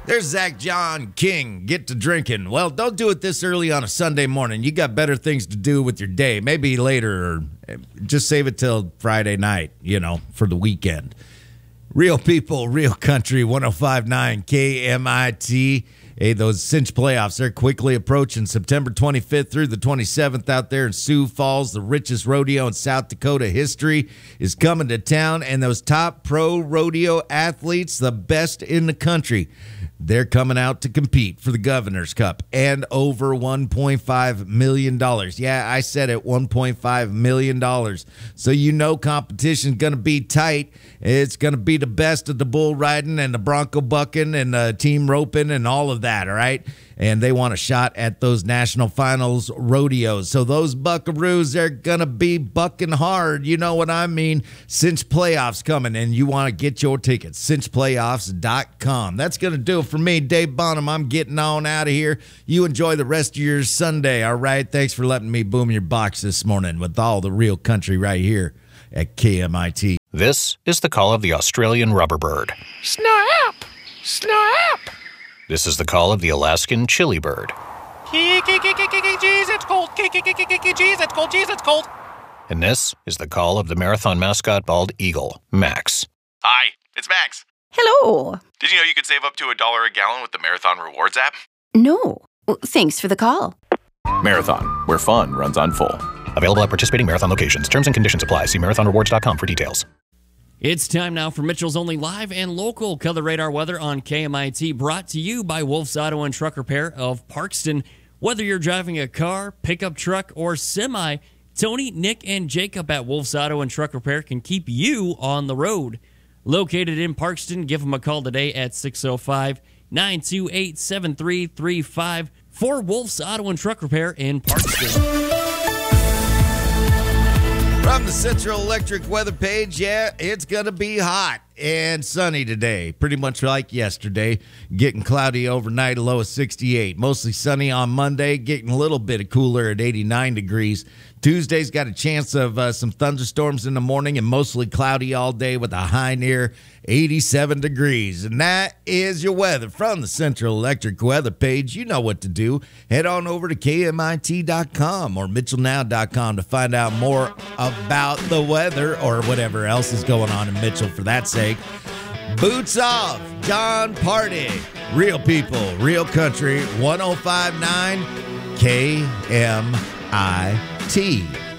There's Zach John King. Get to drinking. Well, don't do it this early on a Sunday morning. You got better things to do with your day. Maybe later, or just save it till Friday night, for the weekend. Real people, real country, 105.9 KMIT. Hey, those cinch playoffs, they're quickly approaching. September 25th through the 27th out there in Sioux Falls, the richest rodeo in South Dakota history is coming to town, and those top pro rodeo athletes, the best in the country, they're coming out to compete for the Governor's Cup and over $1.5 million. Yeah, I said it, $1.5 million. So competition's going to be tight. It's going to be the best of the bull riding and the bronco bucking and the team roping and all of that, all right? And they want a shot at those national finals rodeos. So those buckaroos, they're going to be bucking hard. You know what I mean? Cinch Playoffs coming, and you want to get your tickets. cinchplayoffs.com. That's going to do it for me, Dave Bonham. I'm getting on out of here. You enjoy the rest of your Sunday, all right? Thanks for letting me boom your box this morning with all the real country right here at KMIT. This is the call of the Australian rubberbird. Snap! Snap! This is the call of the Alaskan chili bird. Jeez, it's cold. Jeez, it's cold. Jeez, it's cold. And this is the call of the marathon mascot bald eagle, Max. Hi, it's Max. Hello. Did you know you could save up to $1 a gallon with the Marathon Rewards app? No. Thanks for the call. Marathon, where fun runs on full. Available at participating marathon locations. Terms and conditions apply. See marathonrewards.com for details. It's time now for Mitchell's Only Live and Local Color Radar Weather on KMIT, brought to you by Wolf's Auto and Truck Repair of Parkston. Whether you're driving a car, pickup truck, or semi, Tony, Nick, and Jacob at Wolf's Auto and Truck Repair can keep you on the road. Located in Parkston, give them a call today at 605-928-7335 for Wolf's Auto and Truck Repair in Parkston. From the Central Electric weather page, it's going to be hot and sunny today, pretty much like yesterday. Getting cloudy overnight, a low of 68. Mostly sunny on Monday, getting a little bit cooler at 89 degrees. Tuesday's got a chance of some thunderstorms in the morning and mostly cloudy all day with a high near 87 degrees. And that is your weather from the Central Electric weather page. You know what to do. Head on over to KMIT.com or MitchellNow.com to find out more about the weather or whatever else is going on in Mitchell for that sake. Boots off, John Party. Real people, real country, 105.9 KMIT.